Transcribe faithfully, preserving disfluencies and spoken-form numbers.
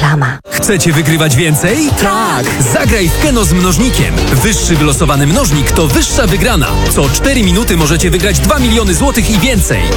reklama. Chcecie wygrywać więcej? Tak! Zagraj w Keno z mnożnikiem. Wyższy wylosowany mnożnik to wyższa wygrana. Co cztery minuty możecie wygrać dwa miliony złotych i więcej.